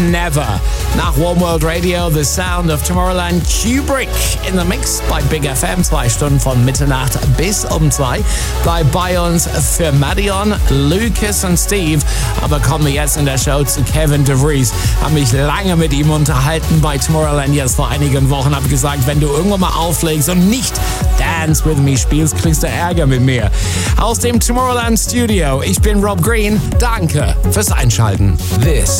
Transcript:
Never. Nach Warm World Radio, The Sound of Tomorrowland, Kubrick in the Mix bei Big FM. 2 Stunden von Mitternacht bis um 2. Bleibt bei uns für Marion, Lucas und Steve. Aber kommen wir jetzt in der Show zu Kevin DeVries. Habe mich lange mit ihm unterhalten bei Tomorrowland jetzt vor einigen Wochen. Habe gesagt, wenn du irgendwann mal auflegst und nicht Dance With Me spielst, kriegst du Ärger mit mir. Aus dem Tomorrowland Studio, ich bin Rob Green. Danke fürs Einschalten. This